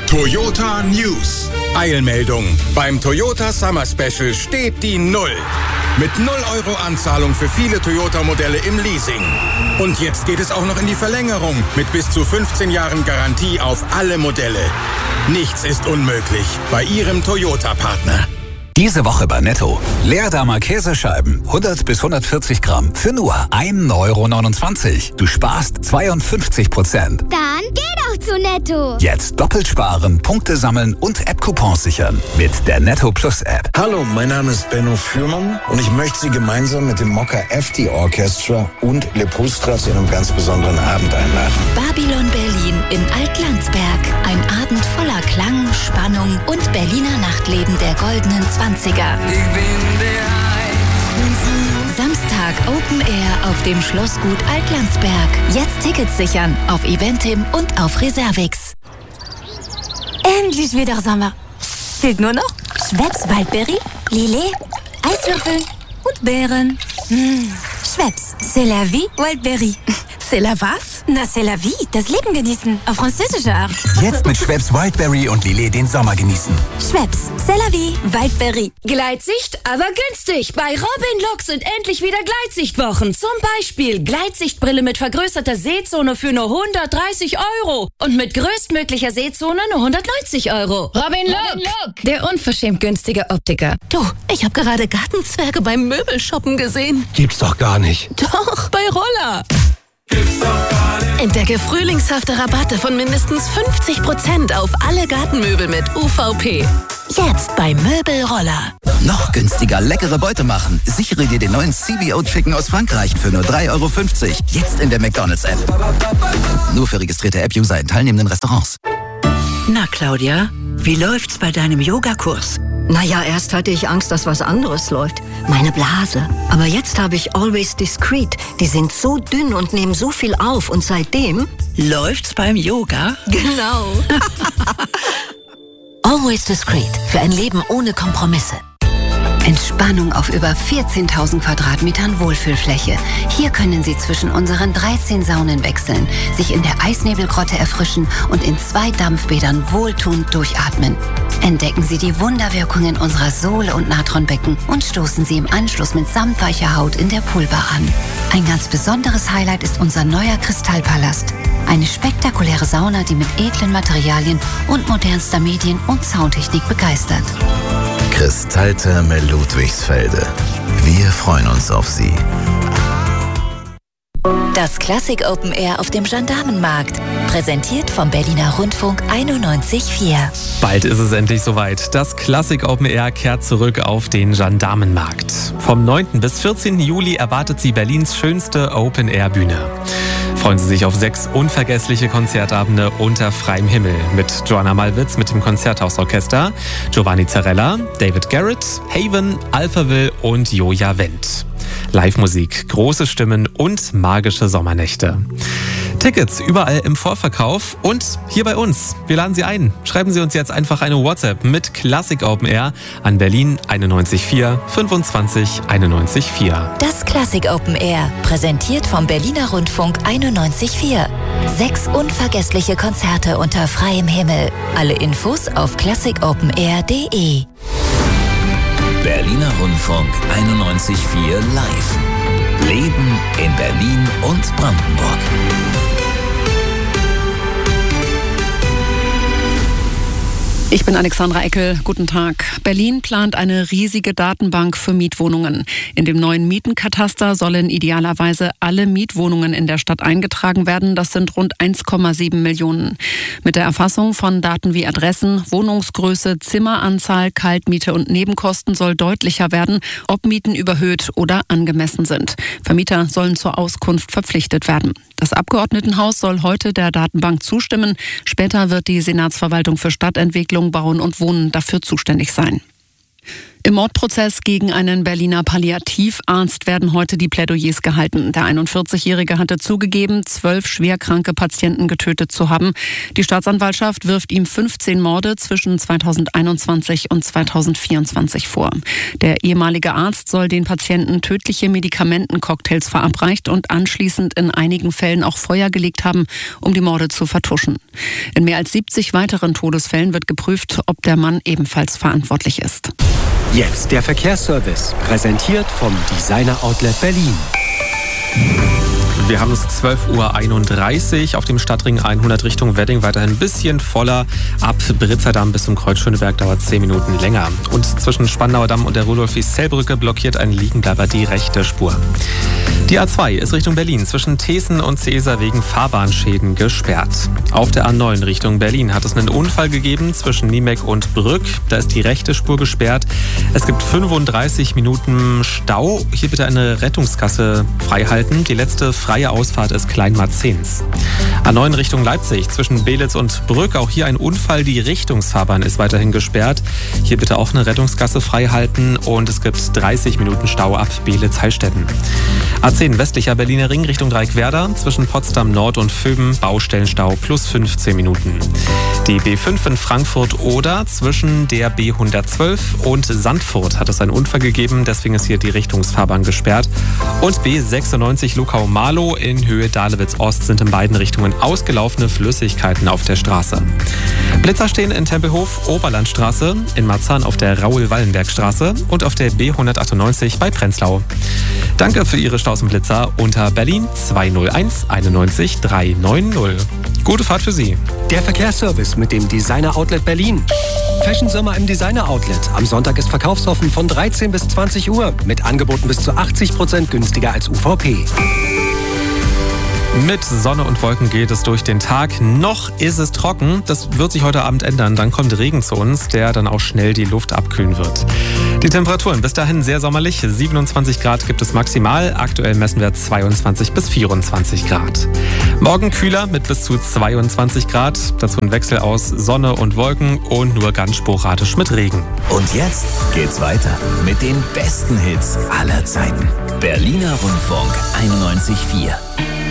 Toyota News. Eilmeldung. Beim Toyota Summer Special steht die 0. Mit 0 € Anzahlung für viele Toyota-Modelle im Leasing. Und jetzt geht es auch noch in die Verlängerung mit bis zu 15 Jahren Garantie auf alle Modelle. Nichts ist unmöglich bei Ihrem Toyota-Partner. Diese Woche bei Netto. Leerdammer Käsescheiben, 100 bis 140 Gramm, für nur 1,29 €. Du sparst 52%. Dann geh doch zu Netto. Jetzt doppelt sparen, Punkte sammeln und App-Coupons sichern. Mit der Netto Plus App. Hallo, mein Name ist Benno Fürmann und ich möchte Sie gemeinsam mit dem Mokka FT Orchestra und Le Pustra zu einem ganz besonderen Abend einladen. Babylon Berlin in Altlandsberg. Ein Abend voller Klang, Spannung und Berliner Nachtleben der goldenen 20er. Samstag Open Air auf dem Schlossgut Altlandsberg. Jetzt Tickets sichern auf Eventim und auf Reservix. Endlich wieder Sommer. Fehlt nur noch Schweppes Waldberry, Lillet, Eiswürfel und Beeren. Schweppes, c'est la vie, Waldberry. C'est la was? Na, c'est la vie, das Leben genießen, auf französische Art. Jetzt mit Schweppes Wildberry und Lillet den Sommer genießen. Schweppes, c'est la vie, Waldberry. Gleitsicht, aber günstig. Bei Robin Look sind endlich wieder Gleitsichtwochen. Zum Beispiel Gleitsichtbrille mit vergrößerter Sehzone für nur 130 € und mit größtmöglicher Sehzone nur 190 €. Robin Look, der unverschämt günstige Optiker. Du, ich habe gerade Gartenzwerge beim Möbelshoppen gesehen. Gibt's doch gar nicht. Doch, bei Roller. Entdecke frühlingshafte Rabatte von mindestens 50% auf alle Gartenmöbel mit UVP. Jetzt bei Möbelroller. Noch günstiger leckere Beute machen. Sichere dir den neuen CBO Chicken aus Frankreich für nur 3,50 €. Jetzt in der McDonald's-App. Nur für registrierte App-User in teilnehmenden Restaurants. Na, Claudia, wie läuft's bei deinem Yogakurs? Naja, erst hatte ich Angst, dass was anderes läuft. Meine Blase. Aber jetzt habe ich Always Discreet. Die sind so dünn und nehmen so viel auf. Und seitdem... Läuft's beim Yoga? Genau. Always Discreet. Für ein Leben ohne Kompromisse. Entspannung auf über 14.000 Quadratmetern Wohlfühlfläche. Hier können Sie zwischen unseren 13 Saunen wechseln, sich in der Eisnebelgrotte erfrischen und in 2 Dampfbädern wohltuend durchatmen. Entdecken Sie die Wunderwirkungen unserer Sohle- und Natronbecken und stoßen Sie im Anschluss mit samtweicher Haut in der Poolbar an. Ein ganz besonderes Highlight ist unser neuer Kristallpalast. Eine spektakuläre Sauna, die mit edlen Materialien und modernster Medien- und Soundtechnik begeistert. Kristalltherme Ludwigsfelde. Wir freuen uns auf Sie. Das Klassik Open Air auf dem Gendarmenmarkt. Präsentiert vom Berliner Rundfunk 91,4. Bald ist es endlich soweit. Das Klassik Open Air kehrt zurück auf den Gendarmenmarkt. Vom 9. bis 14. Juli erwartet Sie Berlins schönste Open Air Bühne. Freuen Sie sich auf 6 unvergessliche Konzertabende unter freiem Himmel mit Joanna Malwitz mit dem Konzerthausorchester, Giovanni Zarella, David Garrett, Haven, Alphaville und Joja Wendt. Live-Musik, große Stimmen und magische Sommernächte. Tickets überall im Vorverkauf und hier bei uns. Wir laden Sie ein. Schreiben Sie uns jetzt einfach eine WhatsApp mit Klassik Open Air an Berlin 91,4 25 91,4. Das Klassik Open Air, präsentiert vom Berliner Rundfunk 91,4. 6 unvergessliche Konzerte unter freiem Himmel. Alle Infos auf classicopenair.de. Berliner Rundfunk 91,4 live. Leben in Berlin und Brandenburg. Ich bin Alexandra Eckel. Guten Tag. Berlin plant eine riesige Datenbank für Mietwohnungen. In dem neuen Mietenkataster sollen idealerweise alle Mietwohnungen in der Stadt eingetragen werden. Das sind rund 1,7 Millionen. Mit der Erfassung von Daten wie Adressen, Wohnungsgröße, Zimmeranzahl, Kaltmiete und Nebenkosten soll deutlicher werden, ob Mieten überhöht oder angemessen sind. Vermieter sollen zur Auskunft verpflichtet werden. Das Abgeordnetenhaus soll heute der Datenbank zustimmen. Später wird die Senatsverwaltung für Stadtentwicklung, Bauen und Wohnen dafür zuständig sein. Im Mordprozess gegen einen Berliner Palliativarzt werden heute die Plädoyers gehalten. Der 41-Jährige hatte zugegeben, 12 schwerkranke Patienten getötet zu haben. Die Staatsanwaltschaft wirft ihm 15 Morde zwischen 2021 und 2024 vor. Der ehemalige Arzt soll den Patienten tödliche Medikamentencocktails verabreicht und anschließend in einigen Fällen auch Feuer gelegt haben, um die Morde zu vertuschen. In mehr als 70 weiteren Todesfällen wird geprüft, ob der Mann ebenfalls verantwortlich ist. Jetzt der Verkehrsservice, präsentiert vom Designer Outlet Berlin. Wir haben es 12.31 Uhr auf dem Stadtring 100 Richtung Wedding. Weiterhin ein bisschen voller. Ab Britzerdamm bis zum Kreuz Schöneberg dauert 10 Minuten länger. Und zwischen Spandauer Damm und der Rudolf-Wiesel-Brücke blockiert ein Liegenbleiber die rechte Spur. Die A2 ist Richtung Berlin zwischen Thesen und Cäsar wegen Fahrbahnschäden gesperrt. Auf der A9 Richtung Berlin hat es einen Unfall gegeben zwischen Niemek und Brück. Da ist die rechte Spur gesperrt. Es gibt 35 Minuten Stau. Hier bitte eine Rettungsgasse freihalten. Die letzte freie Ausfahrt ist Kleinmarzens. A9 Richtung Leipzig zwischen Belitz und Brück. Auch hier ein Unfall. Die Richtungsfahrbahn ist weiterhin gesperrt. Hier bitte auch eine Rettungsgasse freihalten. Und es gibt 30 Minuten Stau ab Belitz-Heilstätten. A10 westlicher Berliner Ring Richtung Dreieckwerder zwischen Potsdam Nord und Vöben Baustellenstau plus 15 Minuten. Die B5 in Frankfurt-Oder zwischen der B112 und Sandfurt hat es einen Unfall gegeben, deswegen ist hier die Richtungsfahrbahn gesperrt. Und B96 Luckau-Marlow in Höhe Dahlewitz-Ost sind in beiden Richtungen ausgelaufene Flüssigkeiten auf der Straße. Blitzer stehen in Tempelhof Oberlandstraße, in Marzahn auf der Raoul-Wallenberg-Straße und auf der B198 bei Prenzlau. Danke für Ihre Staus und Blitzer unter Berlin 201 91 390. Gute Fahrt für Sie. Der Verkehrsservice mit dem Designer Outlet Berlin. Fashion Sommer im Designer Outlet. Am Sonntag ist verkaufsoffen von 13 bis 20 Uhr mit Angeboten bis zu 80% günstiger als UVP. Mit Sonne und Wolken geht es durch den Tag. Noch ist es trocken. Das wird sich heute Abend ändern. Dann kommt Regen zu uns, der dann auch schnell die Luft abkühlen wird. Die Temperaturen bis dahin sehr sommerlich. 27 Grad gibt es maximal. Aktuell messen wir 22 bis 24 Grad. Morgen kühler mit bis zu 22 Grad. Dazu ein Wechsel aus Sonne und Wolken und nur ganz sporadisch mit Regen. Und jetzt geht's weiter mit den besten Hits aller Zeiten. Berliner Rundfunk 91,4.